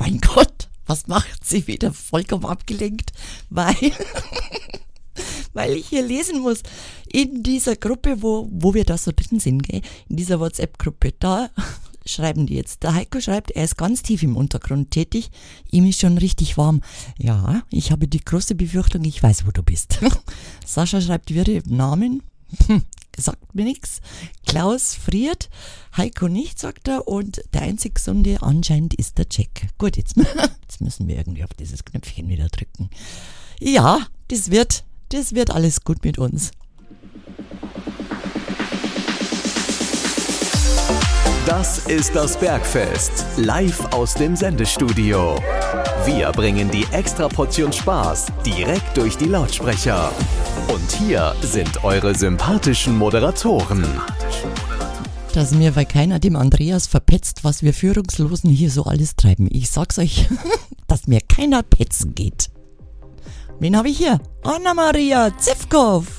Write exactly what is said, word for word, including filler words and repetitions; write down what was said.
mein Gott, was macht sie wieder? Vollkommen abgelenkt, weil, weil ich hier lesen muss, in dieser Gruppe, wo, wo wir da so drin sind, gell? In dieser WhatsApp-Gruppe, da schreiben die jetzt. Der Heiko schreibt, er ist ganz tief im Untergrund tätig, ihm ist schon richtig warm. Ja, ich habe die große Befürchtung, ich weiß, wo du bist. Sascha schreibt, wirre Namen, sagt mir nichts. Klaus friert, Heiko nicht, sagt er, und der einzig Gesunde anscheinend ist der Jack. Gut, jetzt, jetzt müssen wir irgendwie auf dieses Knöpfchen wieder drücken. Ja, das wird, das wird alles gut mit uns. Das ist das Bergfest, live aus dem Sendestudio. Wir bringen die extra Portion Spaß direkt durch die Lautsprecher. Und hier sind eure sympathischen Moderatoren. Dass mir bei keiner dem Andreas verpetzt, was wir Führungslosen hier so alles treiben. Ich sag's euch, dass mir keiner petzen geht. Wen habe ich hier? Anna-Maria Zivkov.